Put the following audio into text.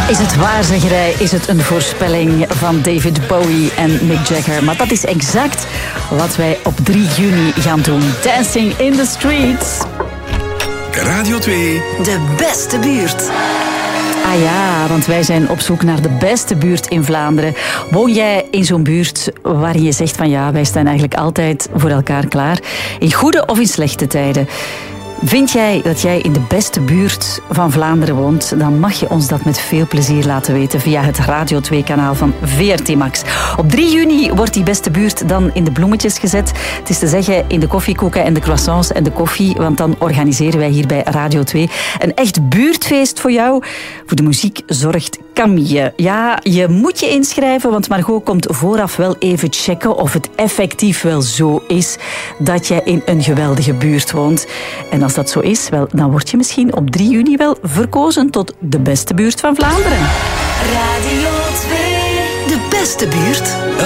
Is het waarzeggerij? Is het een voorspelling van David Bowie en Mick Jagger? Maar dat is exact wat wij op 3 juni gaan doen. Dancing in the Streets. Radio 2. De beste buurt. Ah ja, want wij zijn op zoek naar de beste buurt in Vlaanderen. Woon jij in zo'n buurt waarin je zegt van ja, wij staan eigenlijk altijd voor elkaar klaar. In goede of in slechte tijden. Vind jij dat jij in de beste buurt van Vlaanderen woont, dan mag je ons dat met veel plezier laten weten via het Radio 2-kanaal van VRT Max. Op 3 juni wordt die beste buurt dan in de bloemetjes gezet. Het is te zeggen in de koffiekoeken en de croissants en de koffie, want dan organiseren wij hier bij Radio 2 een echt buurtfeest voor jou. Voor de muziek zorgt Camille. Ja, je moet je inschrijven, want Margot komt vooraf wel even checken of het effectief wel zo is dat jij in een geweldige buurt woont. En als dat zo is, wel, dan word je misschien op 3 juni wel verkozen tot de beste buurt van Vlaanderen. Radio 2. De beste buurt.